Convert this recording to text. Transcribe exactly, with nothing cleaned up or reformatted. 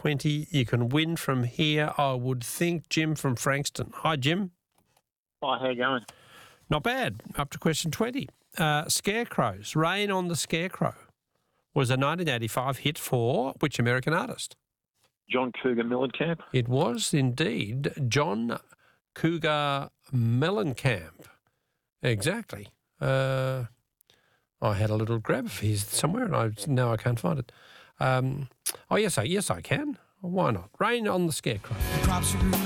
twenty. You can win from here, I would think. Jim from Frankston. Hi, Jim. Hi, how you going? Not bad. Up to question twenty. Uh, Scarecrows. Rain on the Scarecrow was a nineteen eighty-five hit for which American artist? John Cougar Mellencamp. It was indeed John Cougar Mellencamp. Exactly. Uh, I had a little grab of his somewhere, and I now I can't find it. Um, oh yes, I yes I can. Why not? Rain on the Scarecrow.